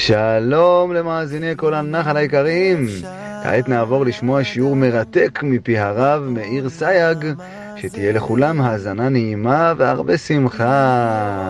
שלום למאזיני כל הנחל היקרים. כעת נעבור לשמוע שיעור מרתק מפי הרב מאיר סייג, שתהיה לכולם האזנה נעימה והרבה שמחה.